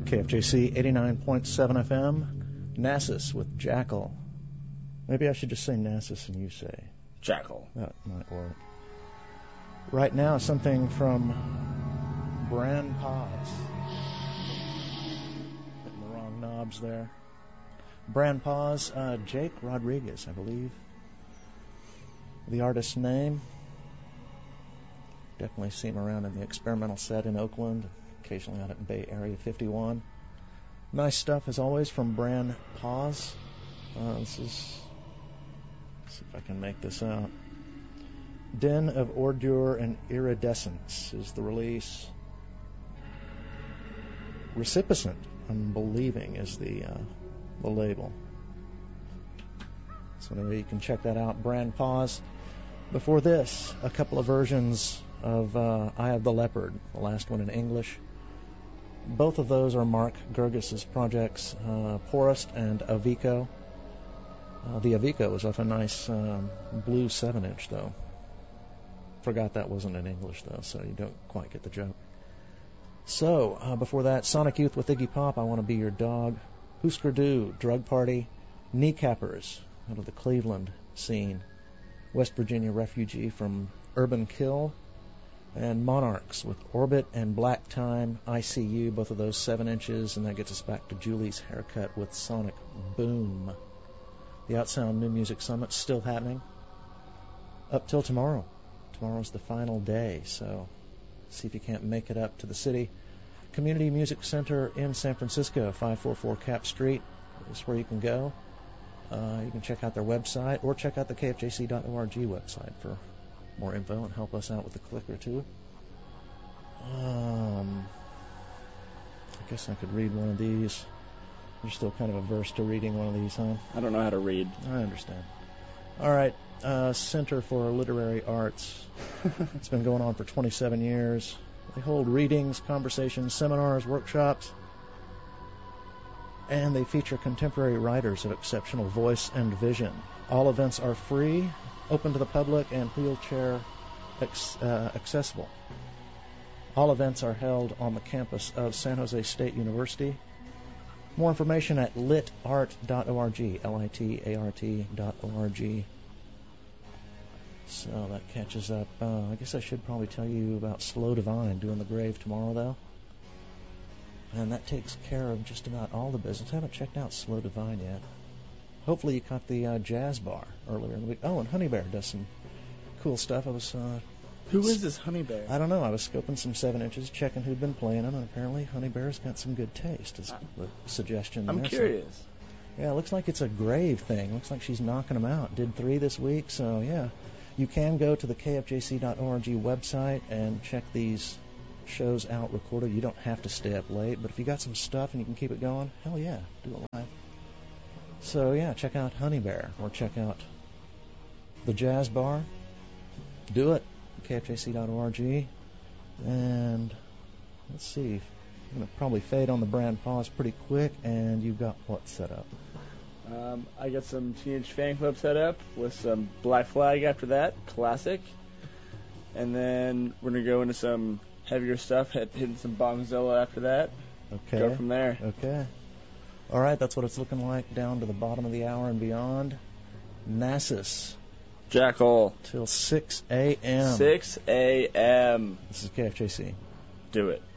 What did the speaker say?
KFJC 89.7 FM, Nasus with Jackal. Maybe I should just say Nasus and you say Jackal. That might work. Right now, something from Bran Paz. Hitting the wrong knobs there. Bran Paz, Jake Rodriguez, I believe. The artist's name. Definitely see him around in the experimental set in Oakland, occasionally out at Bay Area 51. Nice stuff, as always, from Bran Paz. Let's see if I can make this out. Den of Ordure and Iridescence is the release. Recipicent, I'm believing, is the label. So anyway, you can check that out. Bran Paz. Before this, a couple of versions of Eye of the Leopard, the last one in English. Both of those are Mark Gergis's projects, Porist and Avico. The Avico was off a nice blue 7-inch, though. Forgot that wasn't in English, though, so you don't quite get the joke. So, before that, Sonic Youth with Iggy Pop, I Want to Be Your Dog. Husker Du, Drug Party. Kneecappers, out of the Cleveland scene. West Virginia refugee from Urban Kill. And Monarchs with Orbit and Black Time, ICU, both of those 7 inches, and that gets us back to Julie's Haircut with Sonic Boom. The Outsound New Music Summit's still happening up till tomorrow. Tomorrow's the final day, so see if you can't make it up to the city. Community Music Center in San Francisco, 544 Cap Street is where you can go. You can check out their website or check out the KFJC.org website for more info and help us out with a click or two. I guess I could read one of these. You're still kind of averse to reading one of these, huh? I don't know how to read. I understand. All right, Center for Literary Arts. It's been going on for 27 years. They hold readings, conversations, seminars, workshops, and they feature contemporary writers of exceptional voice and vision. All events are free, open to the public, and wheelchair accessible. All events are held on the campus of San Jose State University. More information at litart.org, litart.org. So that catches up. I guess I should probably tell you about Slow Divine doing the grave tomorrow, though. And that takes care of just about all the business. I haven't checked out Slow Divine yet. Hopefully you caught the jazz bar earlier in the week. Oh, and Honey Bear does some cool stuff. I was... Who is this Honey Bear? I don't know. I was scoping some 7 inches, checking who'd been playing them, and apparently Honey Bear's got some good taste, is the suggestion. I'm curious. So, yeah, it looks like it's a grave thing. Looks like she's knocking them out. Did 3 this week, so yeah. You can go to the KFJC.org website and check these shows out recorded. You don't have to stay up late, but if you got some stuff and you can keep it going, hell yeah, do it live. So yeah, check out Honey Bear or check out the Jazz Bar. Do it. KFJC.org. And let's see. I'm going to probably fade on the Bran Paz pretty quick, and you've got what set up? I got some Teenage Fan Club set up with some Black Flag after that, classic. And then we're going to go into some heavier stuff, hitting some Bongzilla after that. Okay. Go from there. Okay. All right, that's what it's looking like down to the bottom of the hour and beyond. Nasus. Jackal. Till 6 a.m. 6 a.m. This is KFJC. Do it.